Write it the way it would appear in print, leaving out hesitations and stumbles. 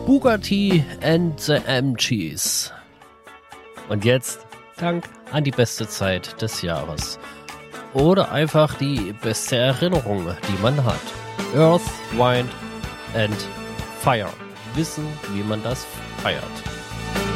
Bugatti and the MGs. Und jetzt Dank an die beste Zeit des Jahres. Oder einfach die beste Erinnerung, die man hat. Earth, Wind and Fire. Wissen, wie man das feiert.